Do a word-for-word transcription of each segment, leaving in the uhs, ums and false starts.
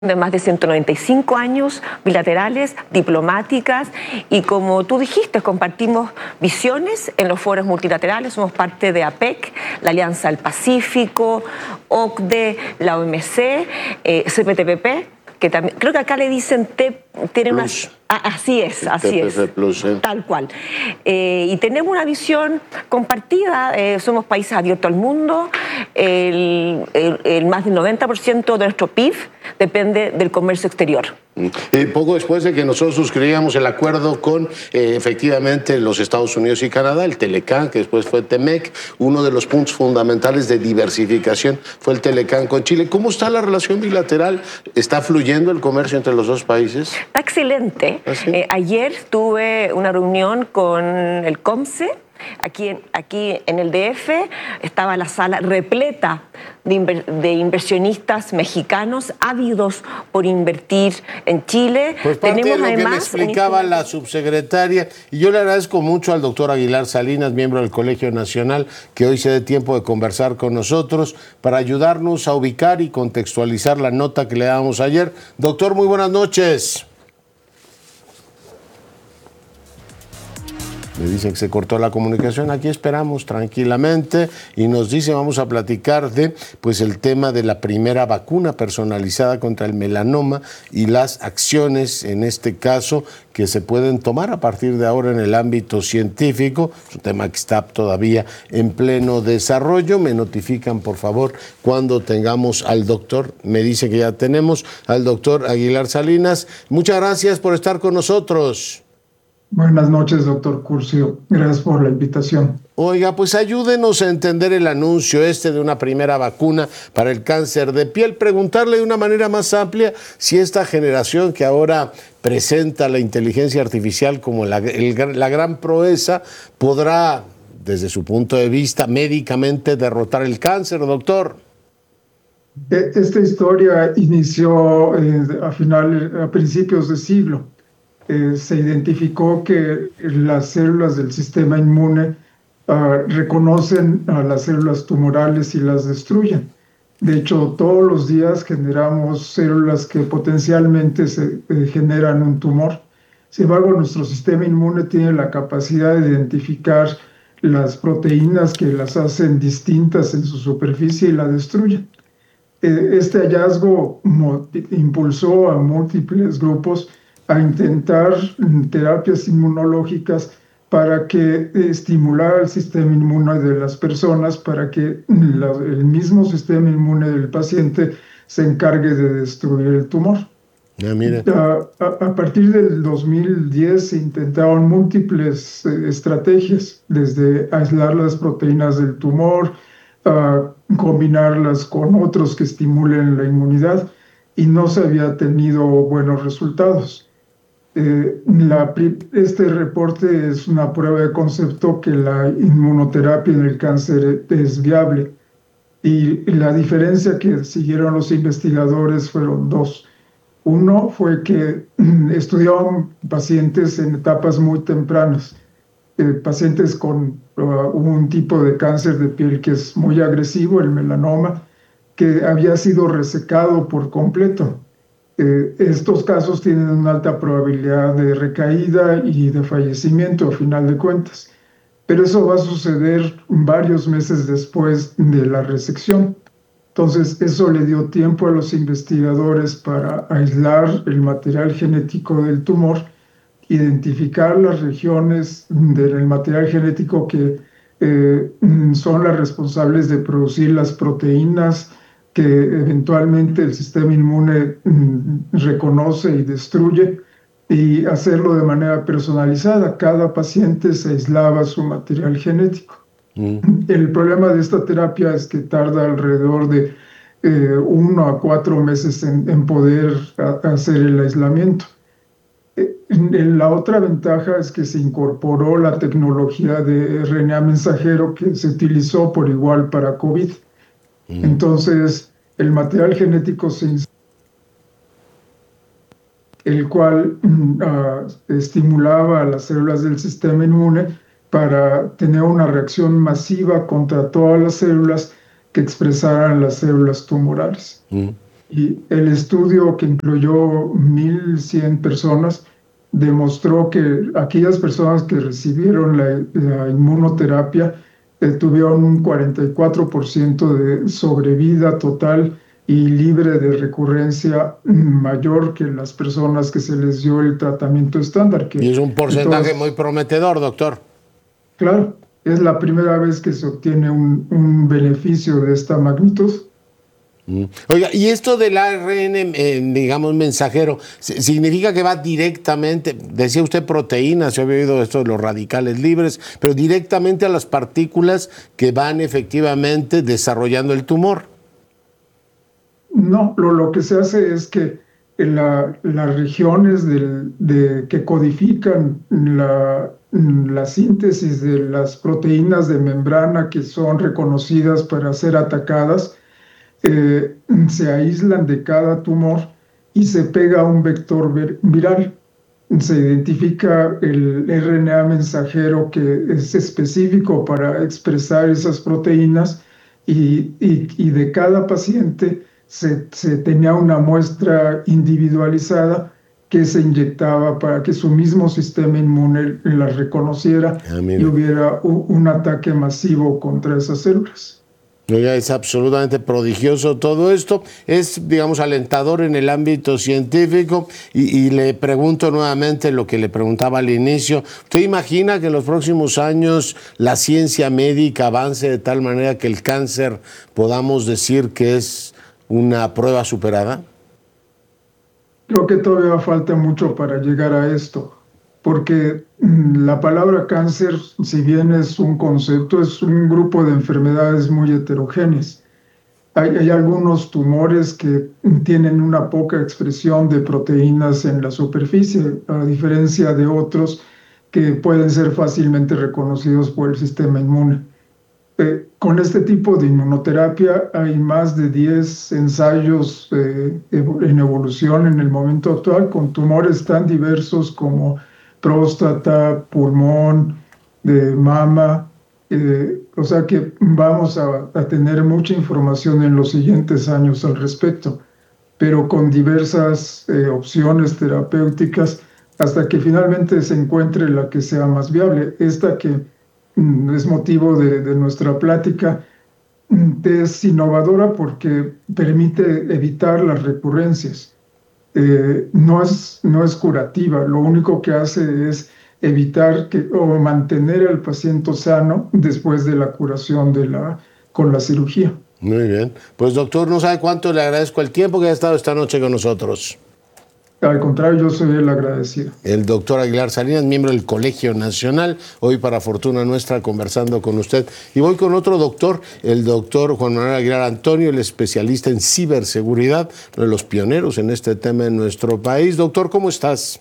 de más de ciento noventa y cinco años, bilaterales, diplomáticas, y como tú dijiste, compartimos visiones en los foros multilaterales. Somos parte de APEC, la Alianza del Pacífico, O C D E, la O M C, eh, C P T P P, que también, creo que acá le dicen T, tiene una... Ah, así es, así es, Plus, ¿eh? Tal cual. Eh, y tenemos una visión compartida, eh, somos países abiertos al mundo, el, el, el más del noventa por ciento de nuestro P I B depende del comercio exterior. Eh, poco después de que nosotros suscribíamos el acuerdo con eh, efectivamente los Estados Unidos y Canadá, el Telecán, que después fue Temec, uno de los puntos fundamentales de diversificación fue el Telecán con Chile. ¿Cómo está la relación bilateral? ¿Está fluyendo el comercio entre los dos países? Está excelente. ¿Ah, sí? eh, ayer tuve una reunión con el COMCE. Aquí en, aquí en el D F estaba la sala repleta de, inver, de inversionistas mexicanos ávidos por invertir en Chile. Pues parte Tenemos de lo además, que le explicaba la subsecretaria, y yo le agradezco mucho al doctor Aguilar Salinas, miembro del Colegio Nacional, que hoy se dé tiempo de conversar con nosotros para ayudarnos a ubicar y contextualizar la nota que le damos ayer. Doctor, muy buenas noches. Me dicen que se cortó la comunicación. Aquí esperamos tranquilamente y nos dice, vamos a platicar de pues el tema de la primera vacuna personalizada contra el melanoma y las acciones, en este caso, que se pueden tomar a partir de ahora en el ámbito científico. Es un tema que está todavía en pleno desarrollo. Me notifican, por favor, cuando tengamos al doctor. Me dice que ya tenemos al doctor Aguilar Salinas. Muchas gracias por estar con nosotros. Buenas noches, doctor Curcio. Gracias por la invitación. Oiga, pues ayúdenos a entender el anuncio este de una primera vacuna para el cáncer de piel. Preguntarle de una manera más amplia si esta generación que ahora presenta la inteligencia artificial como la, el, la gran proeza podrá, desde su punto de vista, médicamente derrotar el cáncer, doctor. Esta historia inició eh, a, final, a principios de siglo. Eh, se identificó que las células del sistema inmune uh, reconocen a las células tumorales y las destruyen. De hecho, todos los días generamos células que potencialmente se, eh, generan un tumor. Sin embargo, nuestro sistema inmune tiene la capacidad de identificar las proteínas que las hacen distintas en su superficie y la destruyen. Eh, este hallazgo impulsó a múltiples grupos a intentar terapias inmunológicas para que estimular el sistema inmune de las personas, para que la, el mismo sistema inmune del paciente se encargue de destruir el tumor. Ah, mira. A, a, a partir del dos mil diez se intentaron múltiples eh, estrategias, desde aislar las proteínas del tumor, a combinarlas con otros que estimulen la inmunidad, y no se había tenido buenos resultados. Eh, la, este reporte es una prueba de concepto que la inmunoterapia en el cáncer es viable, y la diferencia que siguieron los investigadores fueron dos. Uno fue que estudiaron pacientes en etapas muy tempranas, eh, pacientes con uh, un tipo de cáncer de piel que es muy agresivo, el melanoma, que había sido resecado por completo. Eh, estos casos tienen una alta probabilidad de recaída y de fallecimiento a final de cuentas, pero eso va a suceder varios meses después de la resección. Entonces, eso le dio tiempo a los investigadores para aislar el material genético del tumor, identificar las regiones del material genético que eh, son las responsables de producir las proteínas que eventualmente el sistema inmune mm, reconoce y destruye, y hacerlo de manera personalizada. Cada paciente se aislaba su material genético. Mm. El problema de esta terapia es que tarda alrededor de eh, uno a cuatro meses en, en poder a, hacer el aislamiento. Eh, la otra ventaja es que se incorporó la tecnología de R N A mensajero que se utilizó por igual para COVID. Entonces, el material genético se el cual uh, estimulaba a las células del sistema inmune para tener una reacción masiva contra todas las células que expresaran las células tumorales. Mm. Y el estudio, que incluyó mil cien personas, demostró que aquellas personas que recibieron la, la inmunoterapia eh, tuvieron un cuarenta y cuatro por ciento de sobrevida total y libre de recurrencia mayor que las personas que se les dio el tratamiento estándar. Que y es un porcentaje todas, muy prometedor, doctor. Claro, es la primera vez que se obtiene un, un beneficio de esta magnitud. Oiga, y esto del A R N, eh, digamos, mensajero, ¿significa que va directamente, decía usted proteínas, se había oído esto de los radicales libres, pero directamente a las partículas que van efectivamente desarrollando el tumor? No, lo, lo que se hace es que la, las regiones del, de, que codifican la, la síntesis de las proteínas de membrana que son reconocidas para ser atacadas, Eh, se aíslan de cada tumor y se pega un vector viral. Se identifica el R N A mensajero que es específico para expresar esas proteínas y, y, y de cada paciente se, se tenía una muestra individualizada que se inyectaba para que su mismo sistema inmune las reconociera ah, y hubiera un, un ataque masivo contra esas células. Oiga, es absolutamente prodigioso todo esto, es, digamos, alentador en el ámbito científico y, y le pregunto nuevamente lo que le preguntaba al inicio. ¿Usted imagina que en los próximos años la ciencia médica avance de tal manera que el cáncer podamos decir que es una prueba superada? Creo que todavía falta mucho para llegar a esto, porque la palabra cáncer, si bien es un concepto, es un grupo de enfermedades muy heterogéneas. Hay, hay algunos tumores que tienen una poca expresión de proteínas en la superficie, a diferencia de otros que pueden ser fácilmente reconocidos por el sistema inmune. Eh, con este tipo de inmunoterapia hay más de diez ensayos eh, en evolución en el momento actual, con tumores tan diversos como próstata, pulmón, de mama, eh, o sea que vamos a, a tener mucha información en los siguientes años al respecto, pero con diversas eh, opciones terapéuticas hasta que finalmente se encuentre la que sea más viable. Esta que mm, es motivo de, de nuestra plática, mm, es innovadora porque permite evitar las recurrencias. Eh, no es, no es curativa, lo único que hace es evitar que, o mantener al paciente sano después de la curación de la, con la cirugía. Muy bien. Pues doctor, no sabe cuánto le agradezco el tiempo que ha estado esta noche con nosotros. Al contrario, yo soy el agradecido. El doctor Aguilar Salinas, miembro del Colegio Nacional, hoy para fortuna nuestra conversando con usted. Y voy con otro doctor, el doctor Juan Manuel Aguilar Antonio, el especialista en ciberseguridad, uno de los pioneros en este tema en nuestro país. Doctor, ¿cómo estás?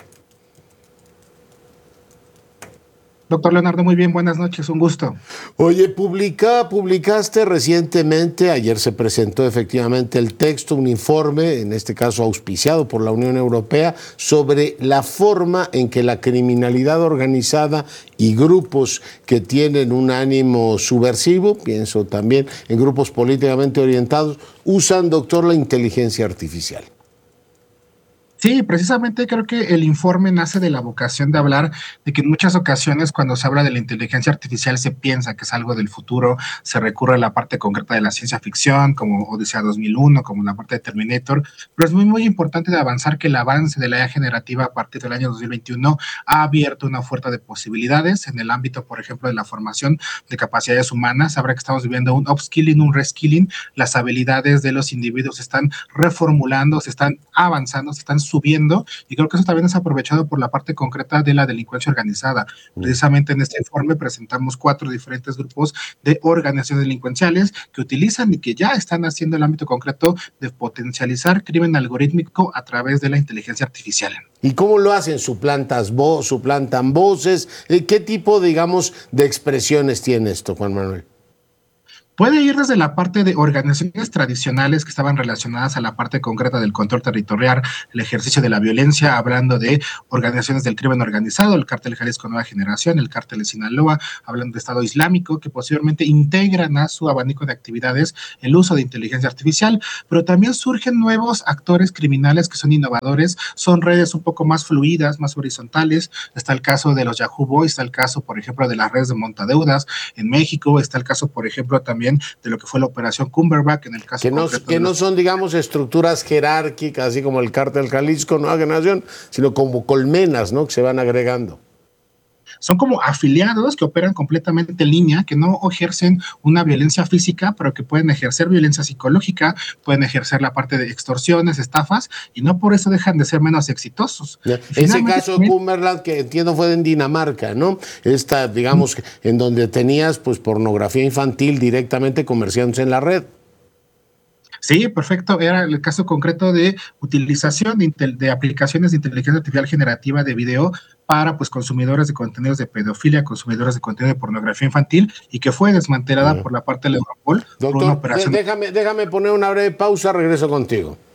Doctor Leonardo, muy bien, buenas noches, un gusto. Oye, publica, publicaste recientemente, ayer se presentó efectivamente el texto, un informe, en este caso auspiciado por la Unión Europea, sobre la forma en que la criminalidad organizada y grupos que tienen un ánimo subversivo, pienso también en grupos políticamente orientados, usan, doctor, la inteligencia artificial. Sí, precisamente creo que el informe nace de la vocación de hablar de que en muchas ocasiones cuando se habla de la inteligencia artificial se piensa que es algo del futuro, se recurre a la parte concreta de la ciencia ficción, como Odisea dos mil uno, como la parte de Terminator, pero es muy, muy importante de avanzar que el avance de la I A generativa a partir del año dos mil veintiuno ha abierto una oferta de posibilidades en el ámbito, por ejemplo, de la formación de capacidades humanas. Ahora que estamos viviendo un upskilling, un reskilling, las habilidades de los individuos se están reformulando, se están avanzando, se están subiendo, y creo que eso también es aprovechado por la parte concreta de la delincuencia organizada. Precisamente en este informe presentamos cuatro diferentes grupos de organizaciones delincuenciales que utilizan y que ya están haciendo el ámbito concreto de potencializar crimen algorítmico a través de la inteligencia artificial. ¿Y cómo lo hacen? ¿Suplantas vo- ¿Suplantan voces? ¿Qué tipo, digamos, de expresiones tiene esto, Juan Manuel? Puede ir desde la parte de organizaciones tradicionales que estaban relacionadas a la parte concreta del control territorial, el ejercicio de la violencia, hablando de organizaciones del crimen organizado, el Cártel Jalisco Nueva Generación, el Cártel de Sinaloa, hablando de Estado Islámico, que posiblemente integran a su abanico de actividades el uso de inteligencia artificial, pero también surgen nuevos actores criminales que son innovadores, son redes un poco más fluidas, más horizontales. Está el caso de los Yahoo Boys, está el caso, por ejemplo, de las redes de montadeudas en México, está el caso, por ejemplo, también de lo que fue la operación Cumberbatch en el caso que no, que no son, digamos, estructuras jerárquicas, así como el Cártel Jalisco Nueva Generación, sino como colmenas, ¿no?, que se van agregando. Son como afiliados que operan completamente en línea, que no ejercen una violencia física, pero que pueden ejercer violencia psicológica, pueden ejercer la parte de extorsiones, estafas, y no por eso dejan de ser menos exitosos. Ese caso de Cumberland, que entiendo fue en Dinamarca, ¿no? Esta, digamos, en donde tenías pues pornografía infantil directamente comerciándose en la red. Sí, perfecto. Era el caso concreto de utilización de, de aplicaciones de inteligencia artificial generativa de video para pues consumidores de contenidos de pedofilia, consumidores de contenido de pornografía infantil, y que fue desmantelada uh-huh. por la parte de Europol. Doctor, por una operación. Déjame, déjame poner una breve pausa, regreso contigo.